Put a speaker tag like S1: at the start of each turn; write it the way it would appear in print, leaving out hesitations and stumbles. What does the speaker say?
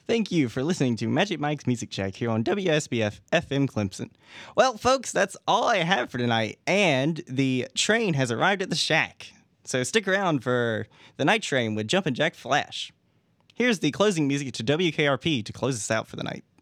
S1: Thank you for listening to Magic Mike's Music Shack here on WSBF FM Clemson. Well, folks, that's all I have for tonight, and the train has arrived at the shack. So stick around for the night train with Jumpin' Jack Flash. Here's the closing music to WKRP to close us out for the night.